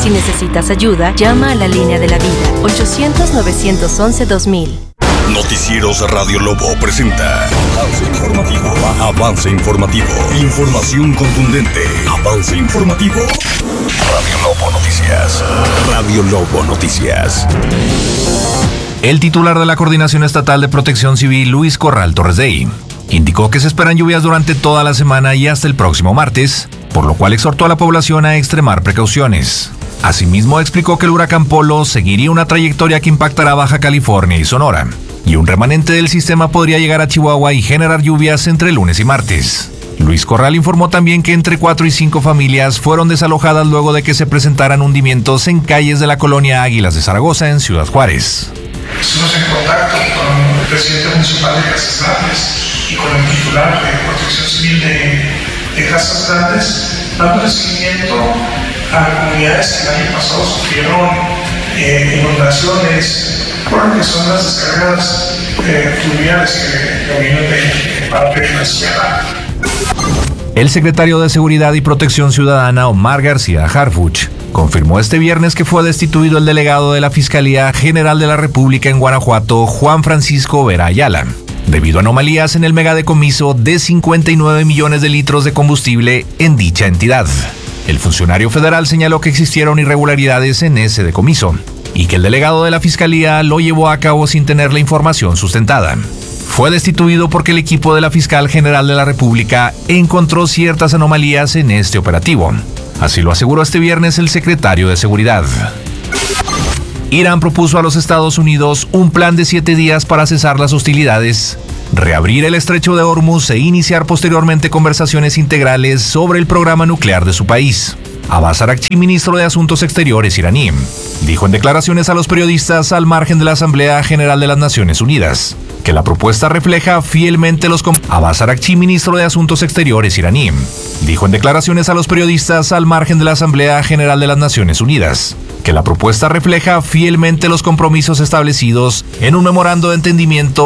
Si necesitas ayuda, llama a la línea de la vida, 800-911-2000. Noticieros Radio Lobo presenta Avance Informativo. Avance Informativo. Información contundente. Avance Informativo. Radio Lobo Noticias. Radio Lobo Noticias. El titular de la Coordinación Estatal de Protección Civil, Luis Corral Torresdey, indicó que se esperan lluvias durante toda la semana y hasta el próximo martes, por lo cual exhortó a la población a extremar precauciones. Asimismo, explicó que el huracán Polo seguiría una trayectoria que impactará Baja California y Sonora, y un remanente del sistema podría llegar a Chihuahua y generar lluvias entre lunes y martes. Luis Corral informó también que entre 4 y 5 familias fueron desalojadas luego de que se presentaran hundimientos en calles de la colonia Águilas de Zaragoza en Ciudad Juárez. Estuvimos en contacto con el presidente municipal de Casas Grandes y con el titular de Protección Civil de Casas Grandes, dando seguimiento a comunidades que el año pasado sufrieron inundaciones por lo que son las descargas fluviales que vienen de parte de la sierra. El secretario de Seguridad y Protección Ciudadana, Omar García Harfuch, confirmó este viernes que fue destituido el delegado de la Fiscalía General de la República en Guanajuato, Juan Francisco Vera Ayala, debido a anomalías en el megadecomiso de 59 millones de litros de combustible en dicha entidad. El funcionario federal señaló que existieron irregularidades en ese decomiso y que el delegado de la Fiscalía lo llevó a cabo sin tener la información sustentada. Fue destituido porque el equipo de la Fiscal General de la República encontró ciertas anomalías en este operativo. Así lo aseguró este viernes el secretario de Seguridad. Irán propuso a los Estados Unidos un plan de 7 días para cesar las hostilidades, reabrir el estrecho de Hormuz e iniciar posteriormente conversaciones integrales sobre el programa nuclear de su país. Abbas Araghchi, ministro de Asuntos Exteriores iraní, dijo en declaraciones a los periodistas al margen de la Asamblea General de las Naciones Unidas que la propuesta refleja fielmente los Abbas Araghchi, ministro de Asuntos Exteriores iraní, dijo en declaraciones a los periodistas al margen de la Asamblea General de las Naciones Unidas que la propuesta refleja fielmente los compromisos establecidos en un memorando de entendimiento